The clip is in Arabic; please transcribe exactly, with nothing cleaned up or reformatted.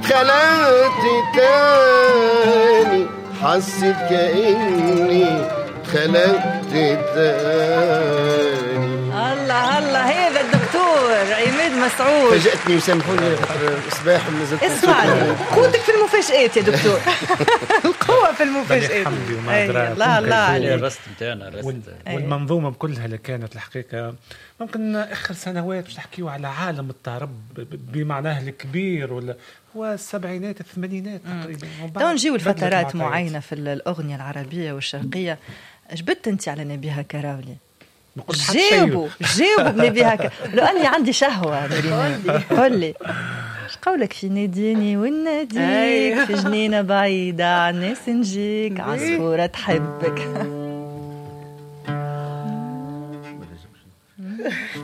خلقت تاني حسيت كأني خلقت تاني. الله الله هذا الدكتور عماد مسعود فاجأتني وسامحوني صباح نزلت. اسمع قوتك في المفاجآت يا دكتور. القوة في المفاجآت. لا لا الرست متاعنا والمنظومة بكلها اللي كانت الحقيقة ممكن آخر سنوات باش نحكيو على عالم التعرب بمعناه الكبير ولا هو السبعينات الثمانينات تقريبا. تو نجيو لفترات معينة في الأغنية العربية والشرقية. جبت انت على نبيها كراولي؟ جاوبوا جاوبوا بنبيها ك... لو أني عندي شهوة. قل لي ايش قولك في ناديني والناديك في جنينة بعيدة عن ناس نجيك عصفورة تحبك.